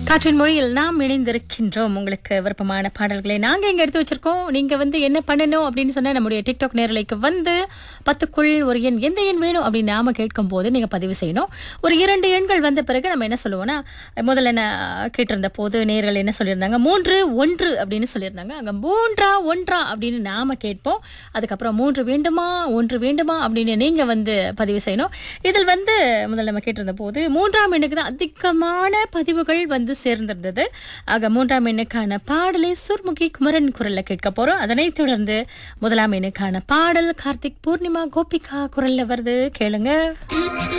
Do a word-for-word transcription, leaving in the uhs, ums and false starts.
காற்றின் மொழியில் நாம் இணைந்திருக்கின்றோம். உங்களுக்கு விருப்பமான பாடல்களை நாங்க இங்க எடுத்து வச்சிருக்கோம். நீங்க வந்து என்ன பண்ணணும் அப்படின்னு சொன்னா நம்முடைய டிக்டாக் நேரலைக்கு வந்து பத்துக்குள் ஒரு எண் எந்த எண் வேணும் அப்படின்னு நாம கேட்கும் போது நீங்க பதிவு செய்யணும். ஒரு இரண்டு எண்கள் வந்த பிறகு நம்ம என்ன சொல்லுவோம்னா, முதல்ல என்ன கேட்டிருந்த போது நேர்கள் என்ன சொல்லியிருந்தாங்க, மூன்று ஒன்று அப்படின்னு சொல்லியிருந்தாங்க. அங்க மூன்றா ஒன்றா அப்படின்னு நாம கேட்போம். அதுக்கப்புறம் மூன்று வேண்டுமா ஒன்று வேண்டுமா அப்படின்னு நீங்க வந்து பதிவு செய்யணும். இதில் வந்து முதல்ல நம்ம கேட்டிருந்த போது மூன்றாம் எண்ணுக்கு தான் அதிகமான பதிவுகள் வந்து சேர்ந்திருந்தது. ஆக மூன்றாம் எண்ணுக்கான பாடலை சுர்முகி குமரன் குரல்ல கேட்க போறோம். அதனைத் தொடர்ந்து முதலாம் எண்ணுக்கான பாடல் கார்த்திக் பூர்ணிமா கோபிகா குரல்ல வருது, கேளுங்க.